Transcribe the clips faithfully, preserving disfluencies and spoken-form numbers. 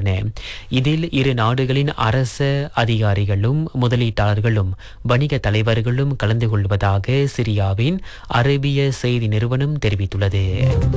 தெரிவித்துள்ளன. இதில் இரு நாடுகளின் அரச அதிகாரிகளும் முதலீட்டாளர்களும் வணிக தலைவர்களும் கலந்து கொள்வதாக சிரியாவின் அரேபிய செய்தி நிறுவனம் தெரிவித்துள்ளது.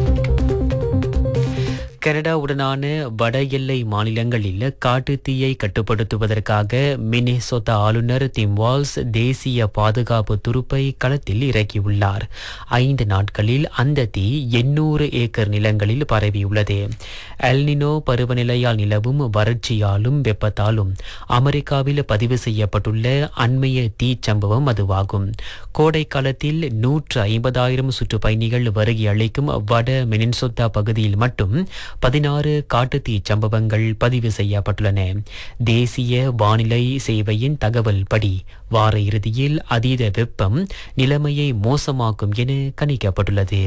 கனடாவுடனான வட எல்லை மாநிலங்களில் காட்டுத்தீயை கட்டுப்படுத்துவதற்காக மினேசோட்டா ஆளுநர் டிம் வால்ஸ் தேசிய பாதுகாப்பு துருப்பை களத்தில் இறக்கியுள்ளார். ஐந்து நாட்களில் அந்த தீ எண்ணூறு ஏக்கர் நிலங்களில் பரவியுள்ளது. எல்னினோ பருவநிலையால் நிலவும் வறட்சியாலும் வெப்பத்தாலும் அமெரிக்காவில் பதிவு செய்யப்பட்டுள்ள அண்மைய தீ சம்பவம் அதுவாகும். கோடை காலத்தில் நூற்று ஐம்பதாயிரம் சுற்றுப்பயணிகள் வருகை அளிக்கும் வட மினேசோட்டா பகுதியில் மட்டும் பதினாறு காட்டுத்தீ சம்பவங்கள் பதிவு செய்யப்பட்டுள்ளன. தேசிய வானிலை சேவையின் தகவல் படி வார இறுதியில் அதீத வெப்பம் நிலைமையை மோசமாக்கும் என கணிக்கப்பட்டுள்ளது.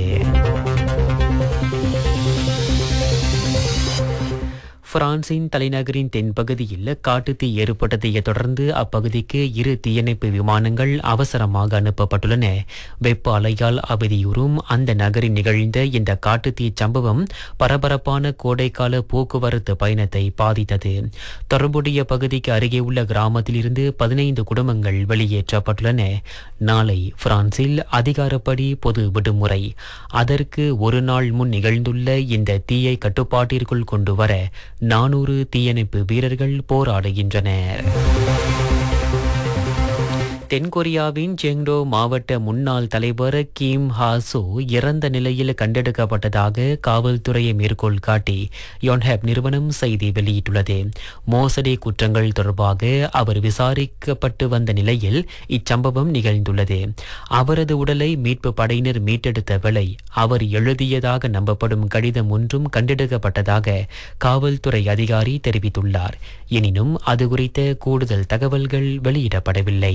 பிரான்சின் தலைநகரின் தென்பகுதியில் காட்டுத்தீ ஏற்பட்டதை தொடர்ந்து அப்பகுதிக்கு இரு தீயணைப்பு விமானங்கள் அவசரமாக அனுப்பப்பட்டுள்ளன. வெப்ப அலையால் அவதியுறும் அந்த நகரில் நிகழ்ந்த இந்த காட்டுத்தீ சம்பவம் பரபரப்பான கோடைக்கால போக்குவரத்து பயணத்தை பாதித்தது. தொடர்புடைய பகுதிக்கு அருகே உள்ள கிராமத்தில் இருந்து பதினைந்து குடும்பங்கள் வெளியேற்றப்பட்டுள்ளன. நாளை பிரான்சில் அதிகாரப்படி பொது விடுமுறை. அதற்கு ஒரு நாள் முன் நிகழ்ந்துள்ள இந்த தீயை கட்டுப்பாட்டிற்குள் கொண்டு வர நானூறு தீயணைப்பு வீரர்கள் போராடுகின்றனர். தென்கொரியாவின் செங்டோ மாவட்ட முன்னாள் தலைவர் கிம் ஹாசோ இறந்த நிலையில் கண்டெடுக்கப்பட்டதாக காவல்துறையை மேற்கோள் காட்டி யோன்ஹெப் நிறுவனம் செய்தி வெளியிட்டுள்ளது. மோசடி குற்றங்கள் தொடர்பாக அவர் விசாரிக்கப்பட்டு வந்த நிலையில் இச்சம்பவம் நிகழ்ந்துள்ளது. அவரது உடலை மீட்பு படையினர் மீட்டெடுத்த வேளை அவர் எழுதியதாக நம்பப்படும் கடிதம் ஒன்றும் கண்டெடுக்கப்பட்டதாக காவல்துறை அதிகாரி தெரிவித்துள்ளார். எனினும் அது குறித்த கூடுதல் தகவல்கள் வெளியிடப்படவில்லை.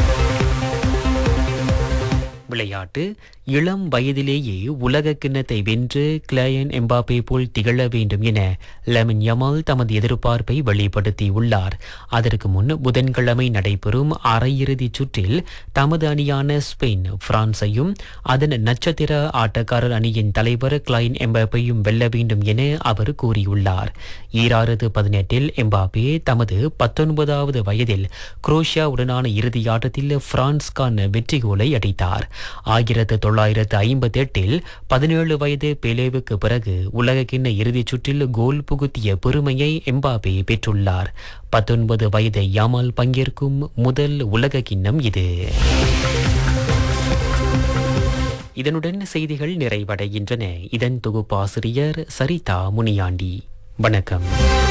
விளையாட்டு. இளம் வயதிலேயே உலக கிண்ணத்தை வென்று கிளையன் எம்பாப்பே போல் திகழ வேண்டும் என லமின் யமால் தமது எதிர்பார்ப்பை வெளிப்படுத்தியுள்ளார். அதற்கு முன் புதன்கிழமை நடைபெறும் அரையிறுதி சுற்றில் தமது அணியான ஸ்பெயின் பிரான்சையும் அதன் நட்சத்திர ஆட்டக்காரர் அணியின் தலைவர் கிளையன் எம்பாப்பேயும் வெல்ல வேண்டும் என அவர் கூறியுள்ளார். ஈராயிரத்து பதினெட்டில் எம்பாப்பே தமது பத்தொன்பதாவது வயதில் குரோஷியாவுடனான இறுதி ஆட்டத்தில் பிரான்ஸ்கான வெற்றி கோலை அடித்தார். ஆயிரத்து தொள்ளாயிரத்து ஐம்பத்தி எட்டில் பதினேழு வயது பெலேவுக்கு பிறகு உலகக்கிண்ண இறுதிச் சுற்றில் கோல் புகுத்திய பெருமையை எம்பாப்பே பெற்றுள்ளார். பத்தொன்பது வயது யாமால் பங்கேற்கும் முதல் உலக கிண்ணம் இது. இதனுடன் செய்திகள் நிறைவடைகின்றன. இதன் தொகுப்பாசிரியர் சரிதா முனியாண்டி. வணக்கம்.